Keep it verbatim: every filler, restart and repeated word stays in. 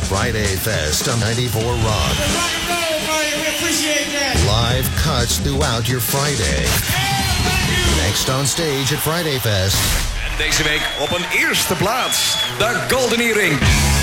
Friday Fest on ninety-four Rock. Rock and roll, buddy. We appreciate that. Live cuts throughout your Friday. Next on stage at Friday Fest. En deze week op een eerste plaats, de Golden Earring.